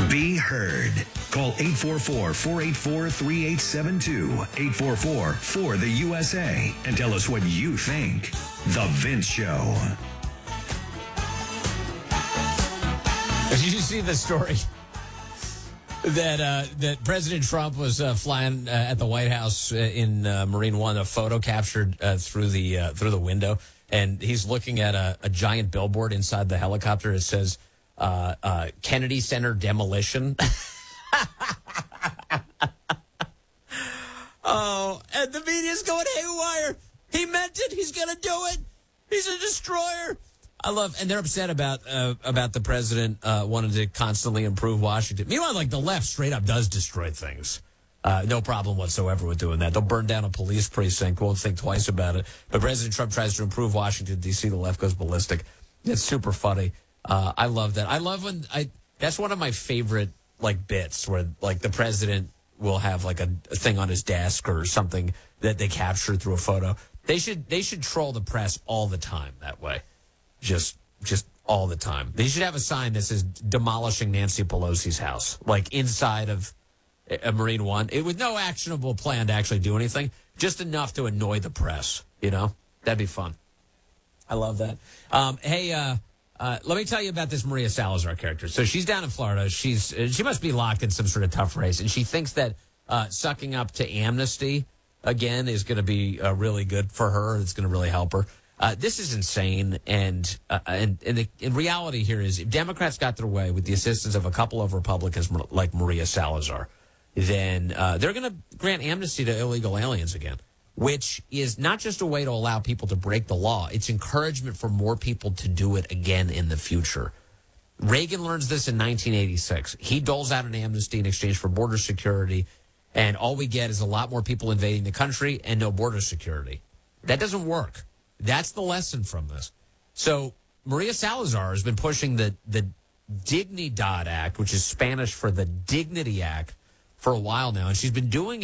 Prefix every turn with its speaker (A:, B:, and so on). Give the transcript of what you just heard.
A: Be heard. Call 844-484-3872, 844-4-the-USA, and tell us what you think. The Vince Show.
B: Did you see the story that President Trump was flying at the White House in Marine One? A photo captured through the window, and he's looking at a giant billboard inside the helicopter. It says Kennedy Center demolition. Oh, and the media's going haywire. He meant it. He's going to do it. He's a destroyer. And they're upset about the president wanting to constantly improve Washington. Meanwhile, like, the left straight up does destroy things. No problem whatsoever with doing that. They'll burn down a police precinct, won't think twice about it. But President Trump tries to improve Washington, D.C., the left goes ballistic. It's super funny. I love that. I love that's one of my favorite, like, bits where, like, the president will have, like, a thing on his desk or something that they capture through a photo. They should troll the press all the time that way. Just all the time. They should have a sign that says demolishing Nancy Pelosi's house, like inside of a Marine One, with no actionable plan to actually do anything, just enough to annoy the press. You know, that'd be fun. I love that. Hey, let me tell you about this Maria Salazar character. So she's down in Florida. She must be locked in some sort of tough race, and she thinks that sucking up to amnesty again is going to be really good for her. It's going to really help her. This is insane, and in reality here is, if Democrats got their way with the assistance of a couple of Republicans like Maria Salazar, then they're going to grant amnesty to illegal aliens again, which is not just a way to allow people to break the law. It's encouragement for more people to do it again in the future. Reagan learns this in 1986. He doles out an amnesty in exchange for border security, and all we get is a lot more people invading the country and no border security. That doesn't work. That's the lesson from this. So Maria Salazar has been pushing the Dignidad Act, which is Spanish for the Dignity Act, for a while now, and she's been doing